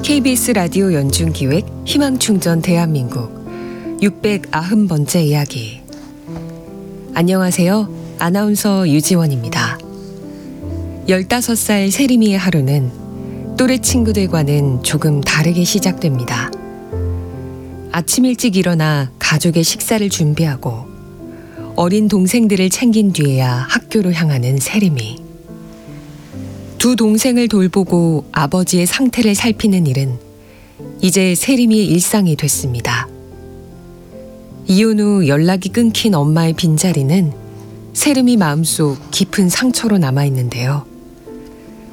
KBS 라디오 연중기획 희망충전 대한민국 690번째 이야기. 안녕하세요. 아나운서 유지원입니다. 15살 세림이의 하루는 또래 친구들과는 조금 다르게 시작됩니다. 아침 일찍 일어나 가족의 식사를 준비하고 어린 동생들을 챙긴 뒤에야 학교로 향하는 세림이. 두 동생을 돌보고 아버지의 상태를 살피는 일은 이제 세림이의 일상이 됐습니다. 이혼 후 연락이 끊긴 엄마의 빈자리는 세림이 마음속 깊은 상처로 남아있는데요.